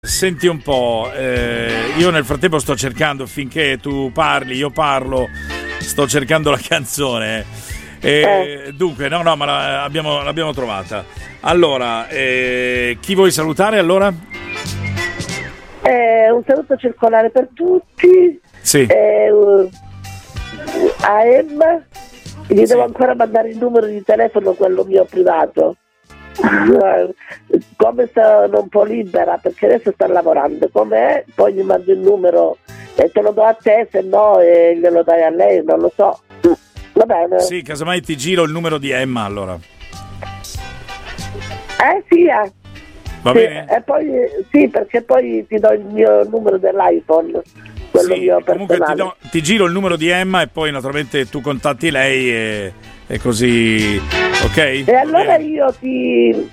Senti un po', io nel frattempo sto cercando, finché tu parli, io parlo, sto cercando la canzone. Dunque, no, ma l'abbiamo trovata. Allora, chi vuoi salutare allora? Un saluto circolare per tutti. Sì. A Emma, gli devo ancora mandare il numero di telefono, quello mio privato. Come sono un po' libera, perché adesso sta lavorando, com'è? Poi gli mando il numero e te lo do a te, se no glielo dai a lei, non lo so. Va bene? Sì, casomai ti giro il numero di Emma allora. Sì. Va bene? E poi sì, perché poi ti do il mio numero dell'iPhone, quello mio personale. Comunque ti giro il numero di Emma e poi naturalmente tu contatti lei e così, ok? E allora io ti...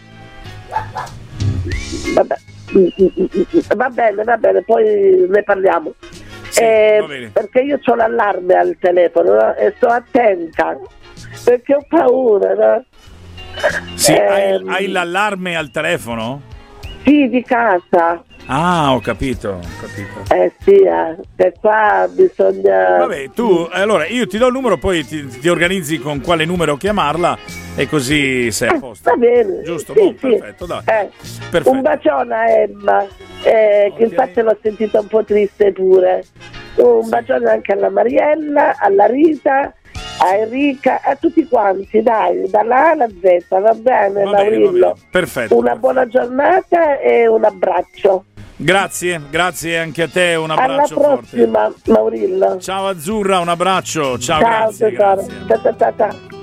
Va bene, poi ne parliamo. Sì, va bene. Perché io ho l'allarme al telefono, no? E sto attenta, perché ho paura, no? Sì, hai l'allarme al telefono? Sì, di casa. Ah, ho capito. Sì, che qua bisogna... Vabbè, tu, allora io ti do il numero, poi ti organizzi con quale numero chiamarla e così sei a posto. Va bene. Giusto? Sì, perfetto, dai. Perfetto. Un bacione a Emma, che infatti l'ho sentita un po' triste pure. Un bacione anche alla Mariella, alla Rita, a Enrica, a tutti quanti, dai, dalla A alla Z, va bene, Maurillo? Perfetto. Una buona giornata e un abbraccio. Grazie anche a te, un abbraccio alla prossima, forte. Maurillo. Ciao Azzurra, un abbraccio. Ciao, Ciao, grazie. Ciao.